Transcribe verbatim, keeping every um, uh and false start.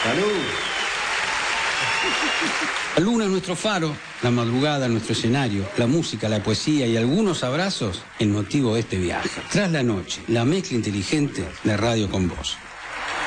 ¡Salud! La luna es nuestro faro, la madrugada nuestro escenario, la música, la poesía y algunos abrazos el motivo de este viaje. Tras la noche, la mezcla inteligente de Radio con Vos.